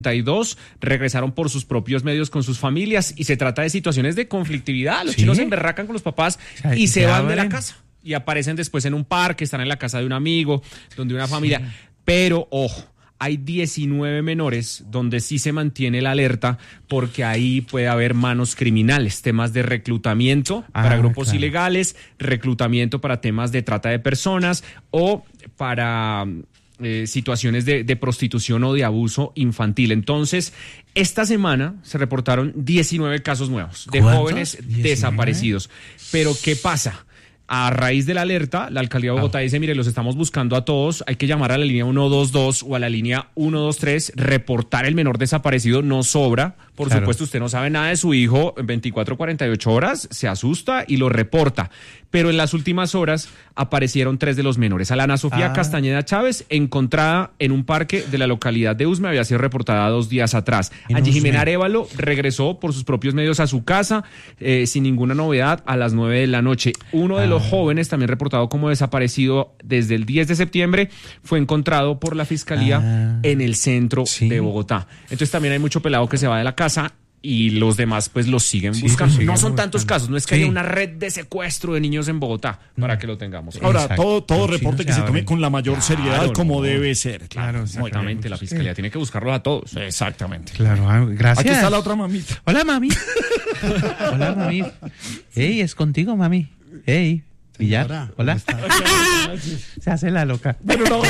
regresaron por sus propios medios con sus familias y se trata de situaciones de conflictividad. Los chinos se emberracan con los papás y se van de la casa y aparecen después en un parque, están en la casa de un amigo, donde una familia. Pero, ojo, hay 19 menores donde sí se mantiene la alerta porque ahí puede haber manos criminales, temas de reclutamiento para grupos ilegales, reclutamiento para temas de trata de personas o para situaciones de prostitución o de abuso infantil. Entonces, esta semana se reportaron 19 casos nuevos de jóvenes desaparecidos. Pero, ¿qué pasa? A raíz de la alerta, la alcaldía de Bogotá dice, mire, los estamos buscando a todos, hay que llamar a la línea 122 o a la línea 123, reportar el menor desaparecido, no sobra. Por supuesto, usted no sabe nada de su hijo, en 24, 48 horas se asusta y lo reporta. Pero en las últimas horas aparecieron 3 de los menores. Alana Sofía Castañeda Chávez, encontrada en un parque de la localidad de Usme, había sido reportada 2 días atrás. Angie Jimena Arévalo regresó por sus propios medios a su casa, sin ninguna novedad, a las 9 de la noche. Uno de los jóvenes, también reportado como desaparecido desde el 10 de septiembre, fue encontrado por la Fiscalía en el centro de Bogotá. Entonces también hay mucho pelado que se va de la casa y los demás pues los siguen buscando. No son tantos casos, no es que haya una red de secuestro de niños en Bogotá, para que lo tengamos. Ahora, todo reporte que se tome con la mayor seriedad como debe ser. Claro, exactamente, la Fiscalía tiene que buscarlos a todos. Exactamente. Claro, gracias. Aquí está la otra mamita. Hola, mami. Hola, mami. Hey, es contigo, mami. Hey. Villar, hola. Se hace la loca. Pero no,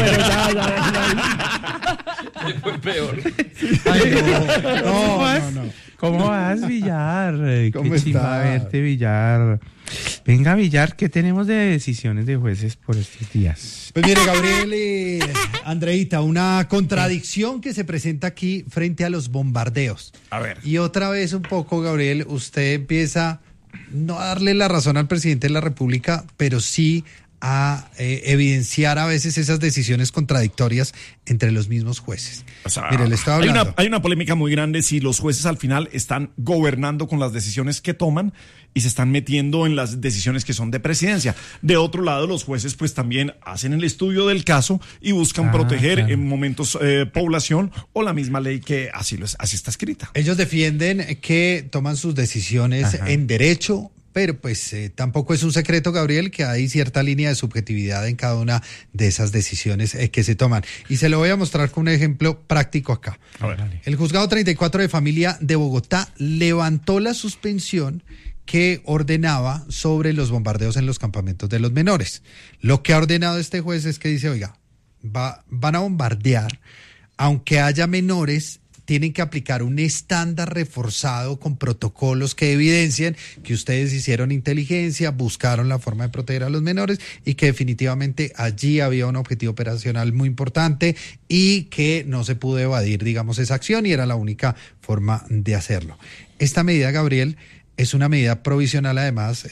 Fue peor. Ay, no. ¿Cómo vas, Villar? ¿Cómo Qué chimba verte, Villar. Venga, Villar, ¿qué tenemos de decisiones de jueces por estos días? Pues mire, Gabriel y Andreita, una contradicción que se presenta aquí frente a los bombardeos. A ver. Y otra vez un poco, Gabriel, usted empieza no a darle la razón al presidente de la República, pero sí a evidenciar a veces esas decisiones contradictorias entre los mismos jueces. O sea, mire, le estaba hablando. Hay una polémica muy grande si los jueces al final están gobernando con las decisiones que toman y se están metiendo en las decisiones que son de presidencia. De otro lado, los jueces pues también hacen el estudio del caso y buscan proteger en momentos población o la misma ley que así está escrita. Ellos defienden que toman sus decisiones en derecho, pero pues tampoco es un secreto, Gabriel, que hay cierta línea de subjetividad en cada una de esas decisiones que se toman. Y se lo voy a mostrar con un ejemplo práctico acá. A ver. El Juzgado 34 de Familia de Bogotá levantó la suspensión que ordenaba sobre los bombardeos en los campamentos de los menores. Lo que ha ordenado este juez es que dice, oiga, van a bombardear, aunque haya menores, tienen que aplicar un estándar reforzado con protocolos que evidencien que ustedes hicieron inteligencia, buscaron la forma de proteger a los menores y que definitivamente allí había un objetivo operacional muy importante y que no se pudo evadir, digamos, esa acción y era la única forma de hacerlo. Esta medida, Gabriel, es una medida provisional además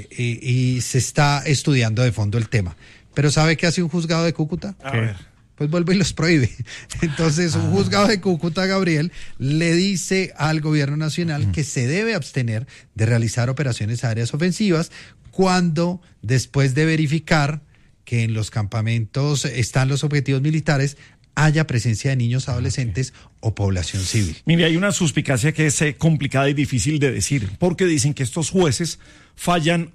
y se está estudiando de fondo el tema. ¿Pero sabe qué hace un juzgado de Cúcuta? A ver. Pues vuelve y los prohíbe. Entonces, un juzgado de Cúcuta, Gabriel, le dice al gobierno nacional que se debe abstener de realizar operaciones aéreas ofensivas cuando, después de verificar que en los campamentos están los objetivos militares, haya presencia de niños, adolescentes o población civil. Mire, hay una suspicacia que es complicada y difícil de decir, porque dicen que estos jueces fallan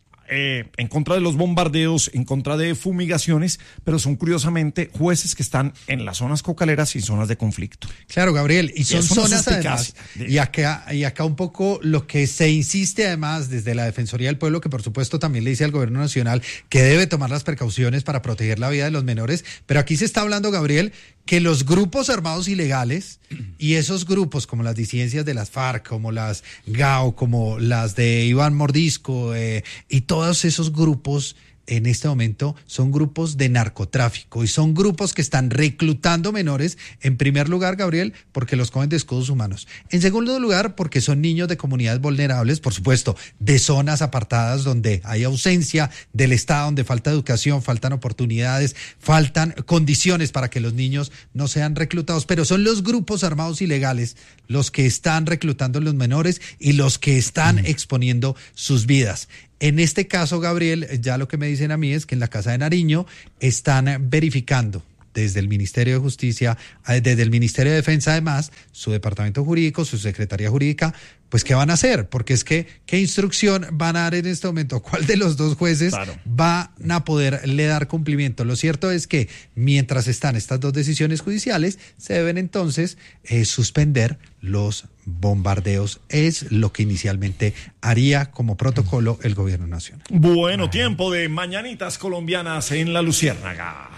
en contra de los bombardeos, en contra de fumigaciones, pero son curiosamente jueces que están en las zonas cocaleras y zonas de conflicto. Claro, Gabriel, y son zonas además. Y acá un poco lo que se insiste además desde la Defensoría del Pueblo, que por supuesto también le dice al gobierno nacional que debe tomar las precauciones para proteger la vida de los menores, pero aquí se está hablando, Gabriel, que los grupos armados ilegales y esos grupos como las disidencias de las FARC, como las GAO, como las de Iván Mordisco y todos esos grupos en este momento son grupos de narcotráfico y son grupos que están reclutando menores, en primer lugar, Gabriel, porque los cogen de escudos humanos. En segundo lugar, porque son niños de comunidades vulnerables, por supuesto, de zonas apartadas donde hay ausencia del Estado, donde falta educación, faltan oportunidades, faltan condiciones para que los niños no sean reclutados, pero son los grupos armados ilegales los que están reclutando a los menores y los que están exponiendo sus vidas. En este caso, Gabriel, ya lo que me dicen a mí es que en la casa de Nariño están verificando desde el Ministerio de Justicia, desde el Ministerio de Defensa, además, su departamento jurídico, su secretaría jurídica, pues ¿qué van a hacer? Porque es que, ¿qué instrucción van a dar en este momento? ¿Cuál de los dos jueces van a poderle dar cumplimiento? Lo cierto es que mientras están estas dos decisiones judiciales, se deben entonces suspender los bombardeos. Es lo que inicialmente haría como protocolo el gobierno nacional. Bueno, tiempo de mañanitas colombianas en La Luciérnaga.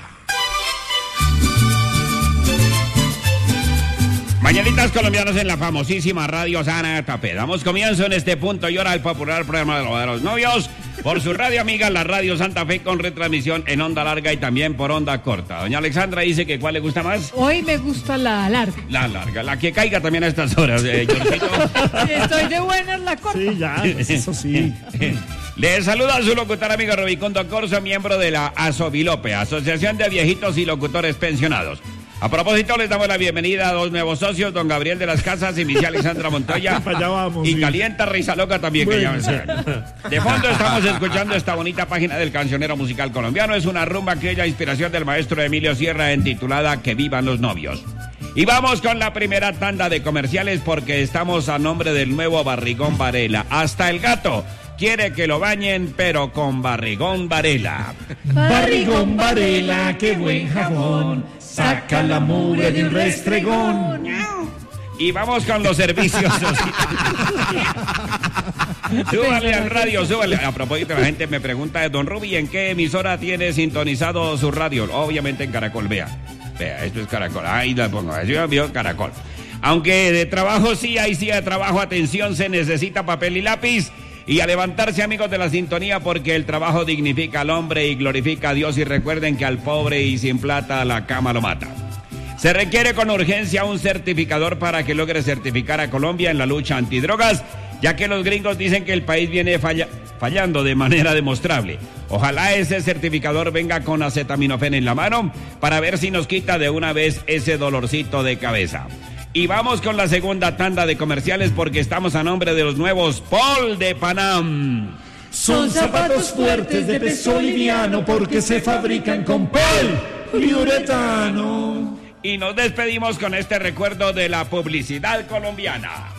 Mañanitas colombianas en la famosísima Radio Santa Fe. Damos comienzo en este punto y hora al popular programa de los novios por su radio amiga, la Radio Santa Fe, con retransmisión en onda larga y también por onda corta. Doña Alexandra dice que ¿cuál le gusta más? Hoy me gusta la larga. La larga, la que caiga también a estas horas, Jorgito. Estoy de buenas, la corta. Sí, ya, eso sí. Le saluda a su locutor amigo Rubicondo Corso, miembro de la ASOVILOPE, Asociación de Viejitos y Locutores Pensionados. A propósito, les damos la bienvenida a dos nuevos socios, don Gabriel de las Casas y Miss Alexandra Montoya. Allá vamos, y sí. Calienta Risa Loca también, bueno. Que ya me saben. De fondo estamos escuchando esta bonita página del cancionero musical colombiano. Es una rumba aquella inspiración del maestro Emilio Sierra, intitulada Que vivan los novios. Y vamos con la primera tanda de comerciales porque estamos a nombre del nuevo Barrigón Varela. Hasta el gato quiere que lo bañen, pero con Barrigón Varela. Barrigón Varela, qué buen jabón. Saca la mugre de un restregón. Y vamos con los servicios sociales. Súbale al radio, súbale. A propósito, la gente me pregunta de don Rubi, ¿en qué emisora tiene sintonizado su radio? Obviamente en Caracol, vea, esto es Caracol. Ahí la pongo, yo veo Caracol. Aunque de trabajo sí de trabajo, atención, se necesita papel y lápiz. Y a levantarse, amigos de la sintonía, porque el trabajo dignifica al hombre y glorifica a Dios. Y recuerden que al pobre y sin plata la cama lo mata. Se requiere con urgencia un certificador para que logre certificar a Colombia en la lucha antidrogas, ya que los gringos dicen que el país viene fallando de manera demostrable. Ojalá ese certificador venga con acetaminofén en la mano para ver si nos quita de una vez ese dolorcito de cabeza. Y vamos con la segunda tanda de comerciales porque estamos a nombre de los nuevos Paul de Panam. Son zapatos fuertes de peso liviano porque se fabrican con poliuretano. Y nos despedimos con este recuerdo de la publicidad colombiana.